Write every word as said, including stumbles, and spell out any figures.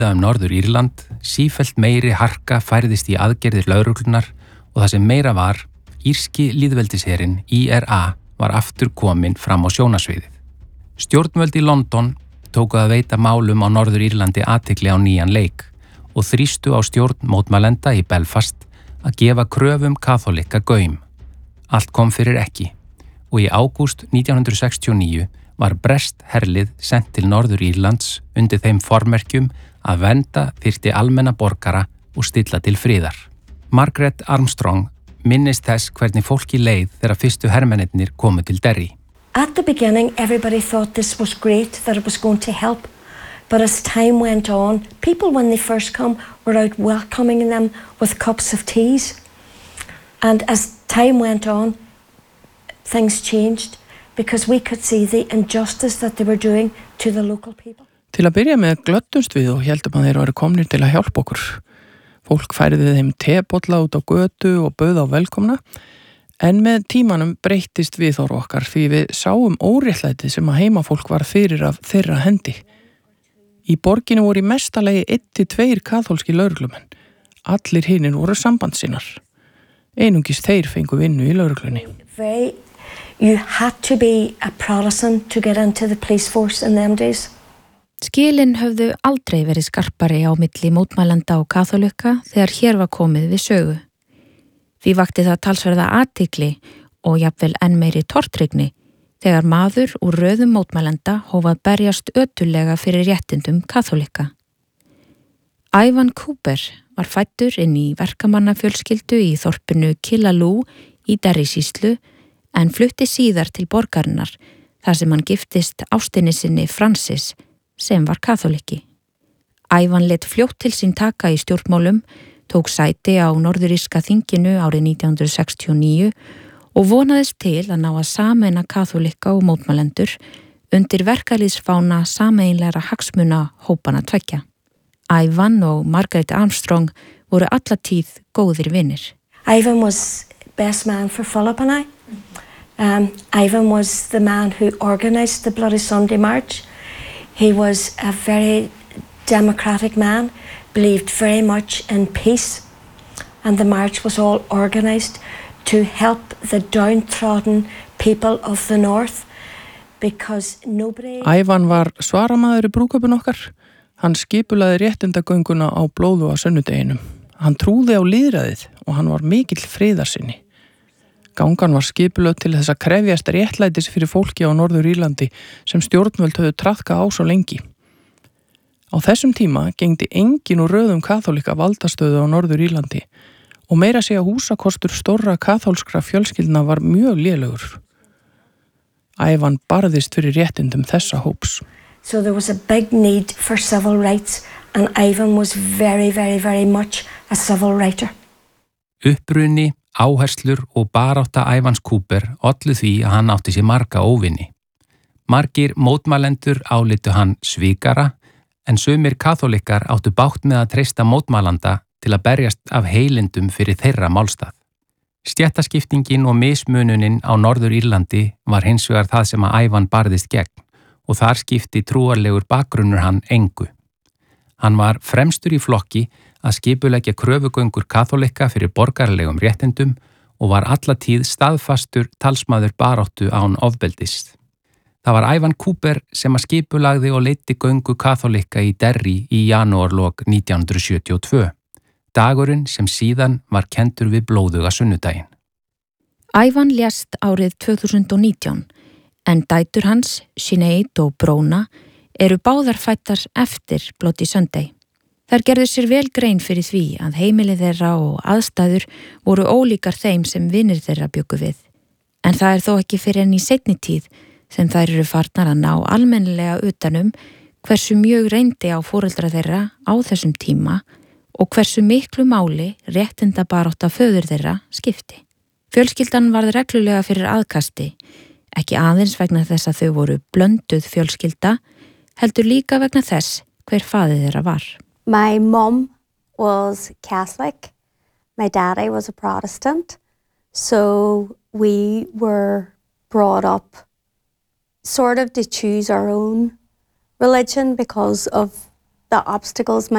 um Norður Írland, sífellt meiri harka færðist í aðgerðir lögreglunar og það sem meira var, írski lýðveldisherinn I R A var aftur kominn fram á sjónasviðið. Stjórnvöld í London tóku að veita málum á Norður Írlandi athygli á nýjan leik og þrýstu á stjórn mótmælenda í Belfast að gefa kröfum kaþólika gaum. Allt kom fyrir ekki og í ágúst nítján hundrað sextíu og níu var breskt herlið sent til Norður Írlands undir þeim formerkjum að vernda þyrfti almenna borgara og stilla til friðar. Margaret Armstrong minnist þess hvernig fólki leið þegar fyrstu hermennirnir komu til Derry. At the beginning, everybody thought this was great, that it was going to help. But as time went on, people when they first come were out welcoming them with cups of teas. And as time went on, things changed because we could see the injustice that they were doing to the local people. Til að byrja með glöddumst við og heldum að þeir væru komnir til að hjálpa okkur. Fólk færði þeim tebolla út á götu og bauð á velkomna, en með tímanum breyttist viðhorf okkar því við sáum óréttlætið sem að heimafólk var fyrir af þeirra hendi. Í borginu voru í mestalagi einn til tveir kaþólski lögreglumenn. Allir hinir voru sambandssinnar. Einungis þeir fengu vinnu í lögreglunni. Very, you had to be a Protestant to get into the police force in them days. Skilin höfðu aldrei verið skarpari á milli mótmælenda og kaþólika þegar hér var komið við sögu. Því vakti það talsverða athygli og jafnvel enn meiri tortryggni þegar maður úr röðum mótmælenda hóf að berjast ötullega fyrir réttindum kaþólika. Ivan Cooper var fæddur inn í verkamannafjölskyldu í þorpinu Killaloe í Derry-sýslu en flutti síðar til borgarinnar þar sem hann giftist ástinni sinni Francis sem var kaþóliki. Ivan lét fljótt til sín taka í stjórnmálum, tók sæti á norðuríska þinginu árið nítján hundrað sextíu og níu og vonaðist til að ná að sameina kaþólika og mótmælendur undir verkalýðsfána sameiginlegra hagsmuna hópana tveggja. Ivan og Margaret Armstrong voru alla tíð góðir vinir. Ivan was best man for Philip and I. Um, Ivan was the man who organised the Bloody Sunday March. He was a very democratic man, believed very much in peace, and the march was all organised to help the downtrodden people of the north because nobody... Ivan var svaramaður í brúðkaupinu okkar. Hann skipulaði réttindagönguna á blóðu á sunnudeginum. Hann trúði á lýðræðið og hann var mikill friðarsinni. Gangan var skipulögð til þess að krefjast réttlætis fyrir fólki á Norður Írlandi sem stjórnvöld höfðu traðkað á svo lengi. Á þessum tíma gegndi engin úr röðum kaþólika valdastöðu á Norður Írlandi og meira segja húsakostur stórra kaþólskra fjölskyldna var mjög lélegur. Ivan barðist fyrir réttindum þessa hóps. So there was a big need for civil rights and Ivan was very, very, very much a civil writer. Uppruni, áherslur og barátta Ivans Cooper ollu því að hann átti sér marga óvini. Margir mótmælendur álitu hann svikara en sumir kaþólikar áttu bágt með að treysta mótmælanda til að berjast af heilindum fyrir þeirra málstað. Stéttaskiptingin og mismununin á Norður Írlandi var hins vegar það sem að Ivan barðist gegn og þar skipti trúarlegur bakgrunnur hann engu. Hann var fremstur í flokki að skipuleggja kröfugöngur kaþólika fyrir borgaralegum réttindum og var alla tíð staðfastur talsmaður baráttu án ofbeldis. Það var Ivan Cooper sem að skipulagði og leiddi göngu kaþólika í Derry í janúarlok nítján hundrað sjötíu og tvö, dagurinn sem síðan var kenndur við blóðuga sunnudaginn. Ivan lést árið tvö þúsund og nítján, en dætur hans, Sinead og Brona, eru báðar fættar eftir Bloody Sunday. Þær gerðu sér vel grein fyrir því að heimili þeirra og aðstæður voru ólíkar þeim sem vinir þeirra bjuggu við. En það er þó ekki fyrir enn í seinni tíð sem þær eru farnar að ná almennilega utanum hversu mjög reyndi á foreldra þeirra á þessum tíma og hversu miklu máli réttindabarátta föður þeirra skipti. Fjölskyldan varð reglulega fyrir aðkasti, ekki aðeins vegna þess að þau voru blönduð fjölskylda, heldur líka vegna þess hver faðir þeirra var. My mum was Catholic, my daddy was a Protestant, so we were brought up sort of to choose our own religion because of the obstacles my